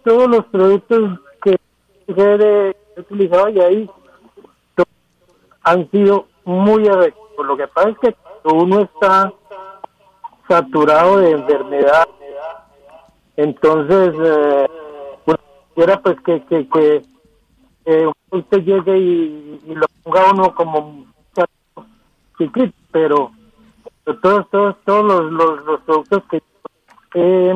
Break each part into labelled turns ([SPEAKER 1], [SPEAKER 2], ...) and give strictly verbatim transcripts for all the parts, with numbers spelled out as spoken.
[SPEAKER 1] todos los productos que he utilizado y ahí han sido muy efectivos. Lo que pasa es que uno está saturado de enfermedad, entonces eh, pues, quiera pues que que, que eh, usted llegue y, y lo ponga uno como chiquito, pero todos todos todos los los, los productos que he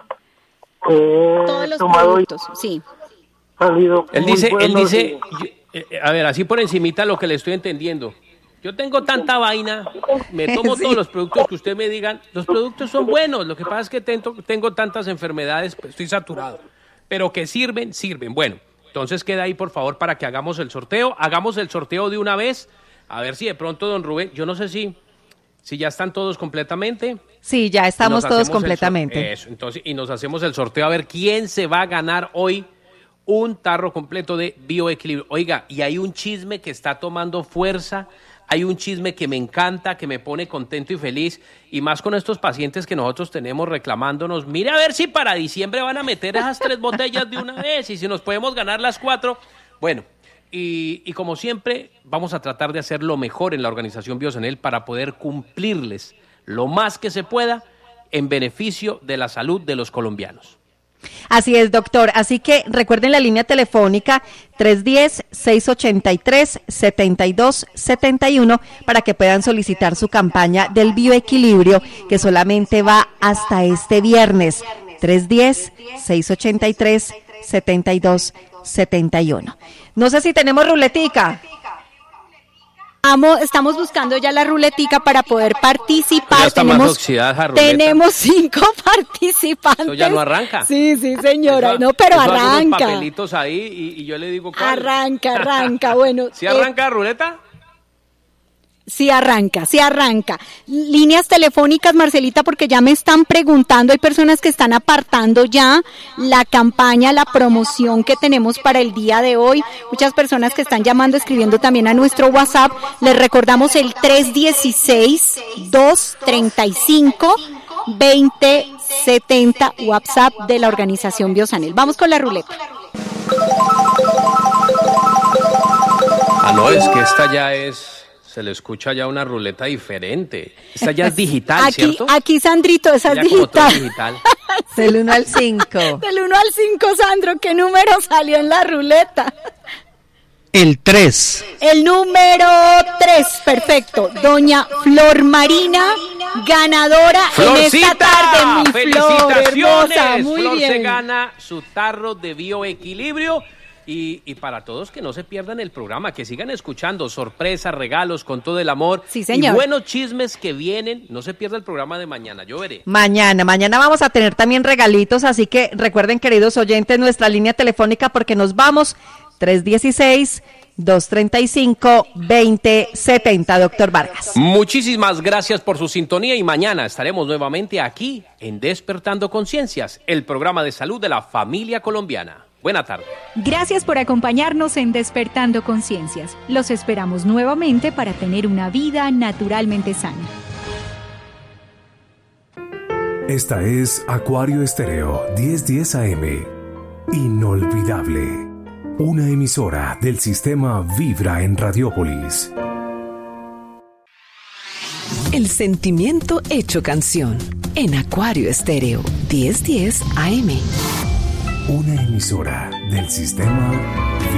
[SPEAKER 1] eh,
[SPEAKER 2] todos los
[SPEAKER 1] tomado
[SPEAKER 2] productos, sí.
[SPEAKER 1] Salido
[SPEAKER 3] él
[SPEAKER 1] muy
[SPEAKER 3] dice, él
[SPEAKER 1] buenos
[SPEAKER 3] dice,
[SPEAKER 1] y,
[SPEAKER 3] yo, eh, a ver, así por encimita lo que le estoy entendiendo. Yo tengo tanta vaina, me tomo sí. todos los productos que usted me digan, los productos son buenos, lo que pasa es que tengo, tengo tantas enfermedades, pues estoy saturado, pero que sirven, sirven. Bueno, entonces queda ahí por favor para que hagamos el sorteo, hagamos el sorteo de una vez, a ver si de pronto don Rubén, yo no sé si, si ya están todos completamente.
[SPEAKER 4] Sí, ya estamos todos completamente.
[SPEAKER 3] Sor- eso, entonces, y nos hacemos el sorteo a ver quién se va a ganar hoy un tarro completo de Bioequilibrio. Oiga, y hay un chisme que está tomando fuerza. Hay un chisme que me encanta, que me pone contento y feliz, y más con estos pacientes que nosotros tenemos reclamándonos, mire a ver si para diciembre van a meter esas tres botellas de una vez, y si nos podemos ganar las cuatro. Bueno, y, y como siempre, vamos a tratar de hacer lo mejor en la organización Biosanel para poder cumplirles lo más que se pueda en beneficio de la salud de los colombianos.
[SPEAKER 4] Así es, doctor. Así que recuerden la línea telefónica tres uno cero, seis ocho tres, siete dos siete uno para que puedan solicitar su campaña del bioequilibrio que solamente va hasta este viernes. tres uno cero, seis ocho tres, siete dos siete uno. No sé si tenemos ruletica.
[SPEAKER 2] Estamos buscando ya la ruletica para poder participar.
[SPEAKER 3] Ya está tenemos, más oxidada esa ruleta.
[SPEAKER 2] Tenemos cinco participantes.
[SPEAKER 3] Eso ya no arranca.
[SPEAKER 2] Sí, sí, señora. Eso, no, pero
[SPEAKER 3] eso
[SPEAKER 2] arranca.
[SPEAKER 3] Unos papelitos ahí y, y yo le digo ¿cuál?
[SPEAKER 2] Arranca, arranca. Bueno.
[SPEAKER 3] ¿Sí arranca eh, ruleta?
[SPEAKER 2] Sí arranca, sí arranca. Líneas telefónicas, Marcelita, porque ya me están preguntando, hay personas que están apartando ya la campaña, la promoción que tenemos para el día de hoy. Muchas personas que están llamando, escribiendo también a nuestro WhatsApp. Les recordamos el tres uno seis, dos tres cinco, dos cero siete cero, WhatsApp de la organización Biosanel. Vamos con la ruleta.
[SPEAKER 3] Ah, no, es que esta ya es... Se le escucha ya una ruleta diferente. Esta ya es digital,
[SPEAKER 2] aquí,
[SPEAKER 3] ¿cierto?
[SPEAKER 2] Aquí, Sandrito, esa es digital.
[SPEAKER 3] digital.
[SPEAKER 4] Sí. Del uno al cinco.
[SPEAKER 2] Del uno al cinco, Sandro, ¿qué número salió en la ruleta?
[SPEAKER 5] El tres.
[SPEAKER 2] El número tres, perfecto. Doña Flor Marina, ganadora
[SPEAKER 3] Florcita,
[SPEAKER 2] en esta tarde, mi
[SPEAKER 3] felicitaciones.
[SPEAKER 2] Flor, hermosa, muy
[SPEAKER 3] Flor
[SPEAKER 2] bien.
[SPEAKER 3] se gana su tarro de bioequilibrio. Y, y para todos que no se pierdan el programa, que sigan escuchando sorpresas, regalos con todo el amor.
[SPEAKER 2] Sí, señor.
[SPEAKER 3] Y buenos chismes que vienen. No se pierda el programa de mañana, yo veré.
[SPEAKER 4] Mañana, mañana vamos a tener también regalitos, así que recuerden, queridos oyentes, nuestra línea telefónica porque nos vamos tres uno seis, dos tres cinco, dos cero siete cero, doctor Vargas.
[SPEAKER 3] Muchísimas gracias por su sintonía y mañana estaremos nuevamente aquí en Despertando Conciencias, el programa de salud de la familia colombiana. Buena tarde.
[SPEAKER 6] Gracias por acompañarnos en Despertando Conciencias. Los esperamos nuevamente para tener una vida naturalmente sana.
[SPEAKER 7] Esta es Acuario Estéreo diez diez A M. Inolvidable. Una emisora del sistema Vibra en Radiópolis.
[SPEAKER 8] El sentimiento hecho canción. En Acuario Estéreo diez diez A M.
[SPEAKER 7] Una emisora del sistema